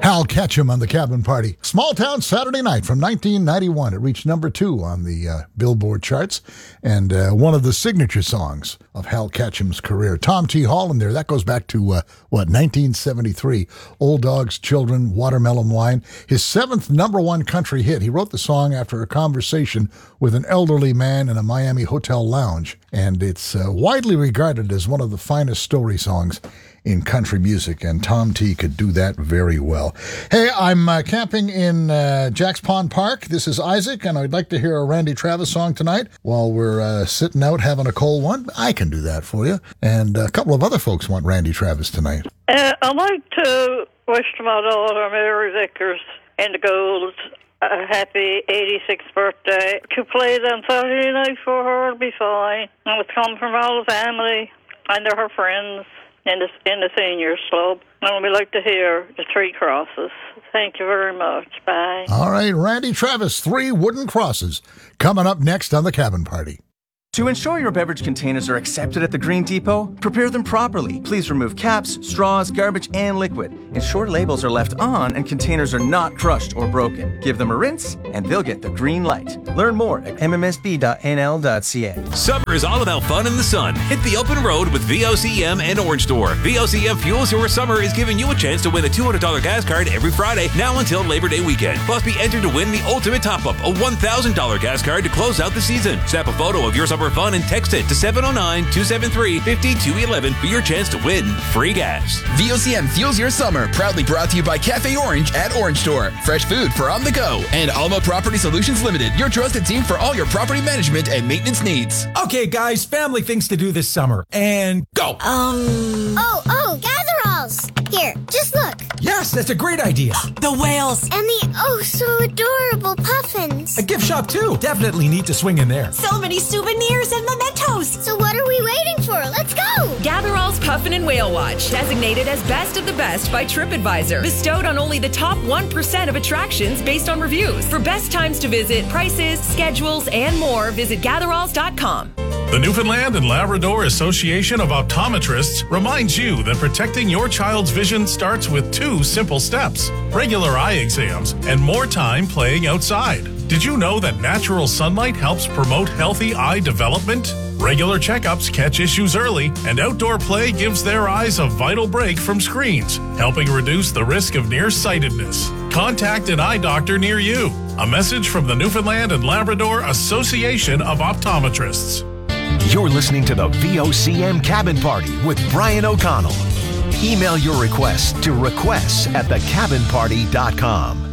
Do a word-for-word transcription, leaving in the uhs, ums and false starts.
Hal Ketchum on the Cabin Party. Small Town Saturday Night from nineteen ninety-one. It reached number two on the uh, Billboard charts and uh, one of the signature songs of Hal Ketchum's career. Tom T. Holland there. That goes back to, uh, what, nineteen seventy-three. Old Dogs, Children, Watermelon Wine. His seventh number one country hit. He wrote the song after a conversation with an elderly man in a Miami hotel lounge, and it's uh, widely regarded as one of the finest story songs in country music, and Tom T could do that very well. Hey, I'm uh, camping in uh, Jack's Pond Park. This is Isaac, and I'd like to hear a Randy Travis song tonight while we're uh, sitting out having a cold one. I can do that for you. And a couple of other folks want Randy Travis tonight. Uh, I'd like to wish to my daughter, Mary Vickers, in the Golds, a happy eighty-sixth birthday. To play on Saturday night for her, it'll be fine. And it's come from all the family and her friends in the, in the seniors club. And we like to hear the Three Crosses. Thank you very much. Bye. All right, Randy Travis, Three Wooden Crosses, coming up next on the Cabin Party. To ensure your beverage containers are accepted at the Green Depot, prepare them properly. Please remove caps, straws, garbage, and liquid. Ensure labels are left on and containers are not crushed or broken. Give them a rinse, and they'll get the green light. Learn more at m m s b dot n l dot c a. Summer is all about fun in the sun. Hit the open road with V O C M and Orange Door. V O C M Fuels Your Summer is giving you a chance to win a two hundred dollars gas card every Friday, now until Labor Day weekend. Plus, be entered to win the ultimate top-up, a one thousand dollars gas card to close out the season. Snap a photo of your summer fun and text it to seven oh nine, two seven three, five two one one for your chance to win free gas. V O C M Fuels Your Summer, proudly brought to you by Cafe Orange at Orange Store. Fresh food for on the go. And Alma Property Solutions Limited, your trusted team for all your property management and maintenance needs. Okay, guys, family things to do this summer. And go. Um. Oh, oh, Gatheralls. Here, just look. Yes, that's a great idea. The whales. And the oh so adorable puffins. A gift shop, too. Definitely need to swing in there. So many souvenirs and mementos. So what are we waiting for? Let's go. Gatherall's Puffin and Whale Watch, designated as best of the best by TripAdvisor. Bestowed on only the top one percent of attractions based on reviews. For best times to visit, prices, schedules, and more, visit gatheralls dot com. The Newfoundland and Labrador Association of Optometrists reminds you that protecting your child's vision starts with two simple steps: regular eye exams and more time playing outside. Did you know that natural sunlight helps promote healthy eye development? Regular checkups catch issues early, and outdoor play gives their eyes a vital break from screens, helping reduce the risk of nearsightedness. Contact an eye doctor near you. A message from the Newfoundland and Labrador Association of Optometrists. You're listening to the V O C M Cabin Party with Brian O'Connell. Email your requests to requests at the cabin party dot com.